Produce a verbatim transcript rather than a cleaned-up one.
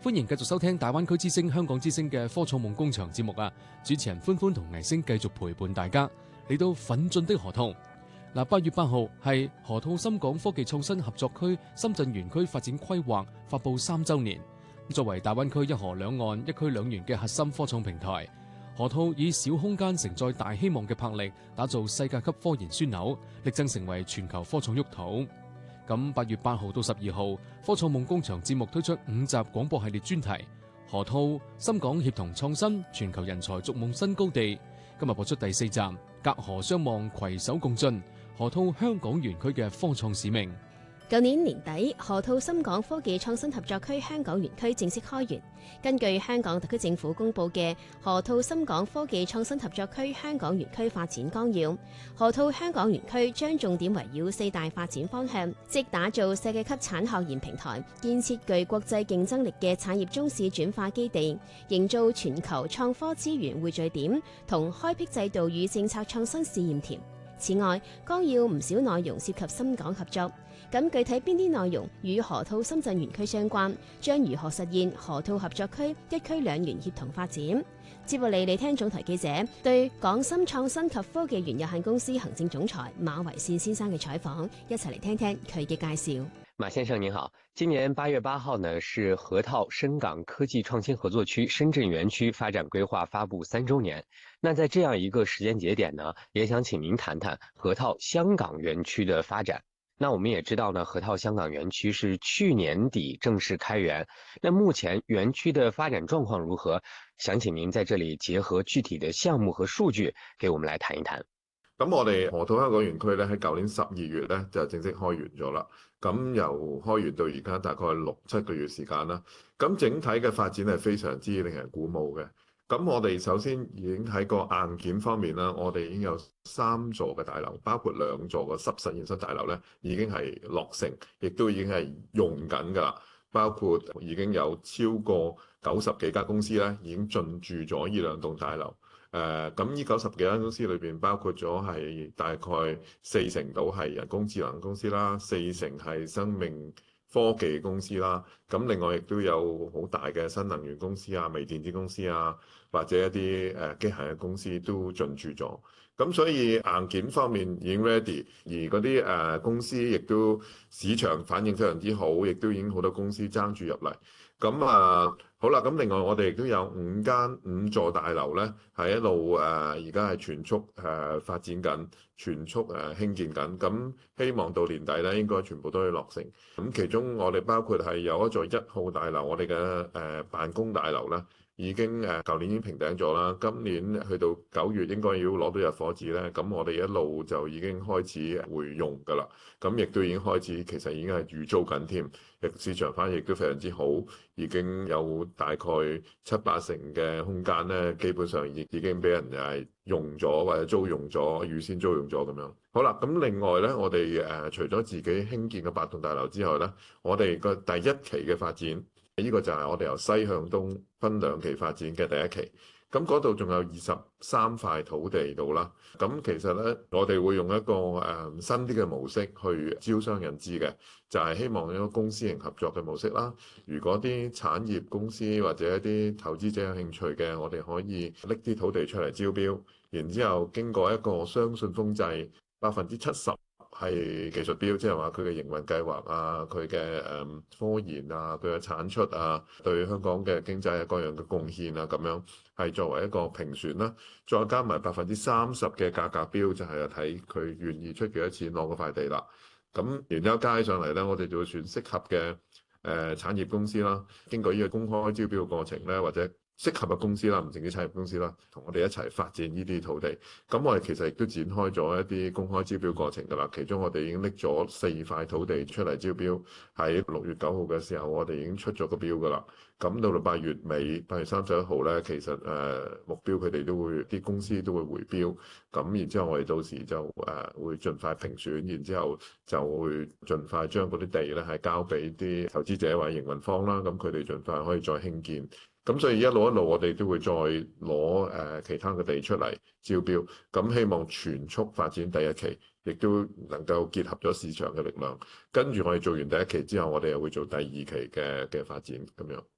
歡迎繼續收聽大灣區之聲、香港之聲嘅科創夢工場節目啊！主持人歡歡同倪星繼續陪伴大家嚟到奮進的河套。嗱，八月八號係河套深港科技創新合作區深圳園區發展規劃發布三週年。作為大灣區一河兩岸、一區兩園嘅核心科創平台，河套以小空間承載大希望嘅魄力，打造世界級科研樞紐，力爭成為全球科創沃土。咁八月八號到十二號，科創夢工場節目推出五集廣播系列專題，河套深港協同創新，全球人才逐夢新高地。今日播出第四集，隔河相望，攜手共進，河套香港園區嘅科創使命。 舊年年底，河套深港科技創新合作區香港園區正式開園。根據香港特區政府公布嘅《河套深港科技創新合作區香港園區發展綱要》，河套香港園區將重點圍繞四大發展方向，即打造世界級產學研平台，建設具國際競爭力嘅產業中試轉化基地，營造全球創科資源匯聚點，同開闢制度與政策創新試驗田。此外，綱要唔少內容涉及深港合作。咁具體邊啲內容與河套深圳園區相關，將如何實現河套合作區一區兩園協同發展？接落嚟，嚟聽總台記者對港深創新及科技園有限公司行政總裁馬維善先生嘅採訪，一齊嚟聽聽佢嘅介紹。 馬先生您好，今年八月八號呢是河套深港科技創新合作區深圳園區發展規劃發布三週年。那在這樣一個時間節點呢，也想請您談談河套香港園區的發展。那我們也知道呢，河套香港園區是去年底正式開園。那目前園區的發展狀況如何？想請您在這裡結合具體的項目和數據，給我們來談一談。 咁我哋河套香港園區咧喺舊年十二月咧就正式開園咗啦。咁由開園到而家大概六七個月時間啦。咁整體嘅發展係非常之令人鼓舞嘅。咁我哋首先已經喺個硬件方面啦，我哋已經有三座嘅大樓，包括兩座嘅濕實驗室大樓咧，已經係落成，亦都已經係用緊㗎啦。包括已經有超過九十幾間公司咧，已經進駐咗呢兩棟大樓。誒，咁呢九十幾間公司裏邊，包括咗係大概四成到係人工智能公司啦，四成係生命科技公司啦，咁另外亦都有好大嘅新能源公司啊、微電子公司啊，或者一啲誒機械嘅公司都進駐咗。咁所以硬件方面已經 ready， 而嗰啲誒公司亦都市場反應非常之好，亦都已經好多公司爭住入嚟。咁啊好啦，咁另外我哋亦都有五間五座大樓咧，係一路誒而家係全速誒、呃、發展緊，全速誒、呃、興建緊。咁希望到年底咧，應該全部都可以落成。咁其中我哋包括係有一座一號大樓，我哋嘅誒辦公大樓啦。已經誒舊年已經平頂咗啦，今年去到九月應該要攞到入伙紙咧，咁我哋一路就已經開始會用㗎啦，咁亦都已經開始其實已經係預租緊添，市場反應亦都非常之好，已經有大概七八成嘅空間咧，基本上已已經俾人誒用咗或者租用咗，預先租用咗咁樣。好啦，咁另外咧，我哋誒除咗自己興建嘅八棟大樓之外咧，我哋個第一期嘅發展。呢個就係我哋由西向東分兩期發展嘅第一期，咁嗰度仲有二十三塊土地度啦。咁其實呢，我哋會用一個誒、嗯、新啲嘅模式去招商引資嘅，就係、是、希望一個公私營合作嘅模式啦。如果啲產業公司或者一啲投資者有興趣嘅，我哋可以拎啲土地出嚟招標，然之後經過一個雙信封制，百分之七十。係技術標，即係話佢嘅營運計劃啊，佢嘅誒科研啊，佢嘅產出啊，對香港嘅經濟各樣嘅貢獻啊，咁樣係作為一個評選啦。再加埋百分之三十嘅價格標，就係睇佢願意出幾多錢攞嗰塊地啦。咁然之後加起上嚟咧，我哋就會選適合嘅誒、呃、產業公司啦。經過呢個公開招標嘅過程咧，或者適合嘅公司啦，唔淨止產業公司啦，同我哋一齊發展呢啲土地。咁我哋其實亦都展開咗一啲公開招標過程㗎啦。其中我哋已經拎咗四塊土地出嚟招標，喺六月九號嘅時候，我哋已經出咗個標㗎啦。咁到到八月尾，八月三十一號咧，其實誒、呃、目標佢哋都會啲公司都會回標。咁然之後我哋到時就誒、呃、會盡快評選，然之後就會盡快將嗰啲地咧係交俾啲投資者或者營運方啦。咁佢哋盡快可以再興建。咁所以一路一路我哋都會再攞誒其他嘅地出嚟招標，咁希望全速發展第一期，亦都能夠結合咗市場嘅力量。跟住我哋做完第一期之後，我哋又會做第二期嘅嘅發展咁樣。